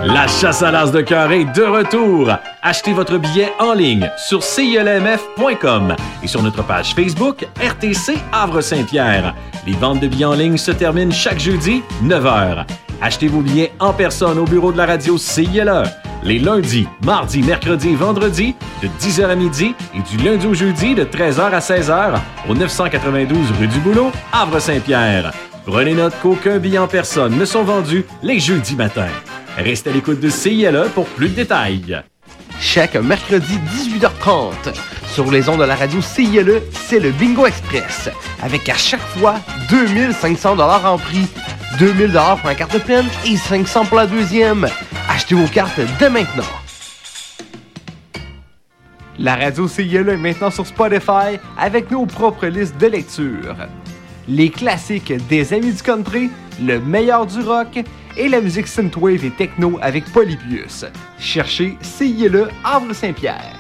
La chasse à l'as de cœur est de retour. Achetez votre billet en ligne sur CILMF.com et sur notre page Facebook RTC Havre-Saint-Pierre. Les ventes de billets en ligne se terminent chaque jeudi, 9h. Achetez vos billets en personne au bureau de la radio CILE. Les lundis, mardis, mercredis et vendredis de 10h à midi et du lundi au jeudi de 13h à 16h au 992 rue du Boulot, Havre-Saint-Pierre. Prenez note qu'aucun billet en personne ne sont vendus les jeudis matins. Restez à l'écoute de CILE pour plus de détails. Chaque mercredi 18h30, sur les ondes de la radio CILE, c'est le Bingo Express. Avec à chaque fois 2500$ en prix, 2000$ pour la carte pleine et 500$ pour la deuxième. Achetez vos cartes dès maintenant. La radio CILE est maintenant sur Spotify avec nos propres listes de lecture. Les classiques des amis du country, le meilleur du rock et la musique synthwave et techno avec Polybius. Cherchez CILE Havre-Saint-Pierre.